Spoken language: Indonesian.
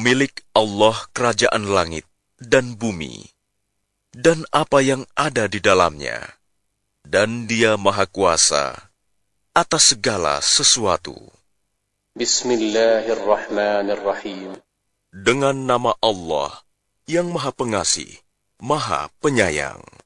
Milik Allah kerajaan langit dan bumi, dan apa yang ada di dalamnya, dan Dia Maha Kuasa atas segala sesuatu. Bismillahirrahmanirrahim. Dengan nama Allah yang Maha Pengasih, Maha Penyayang.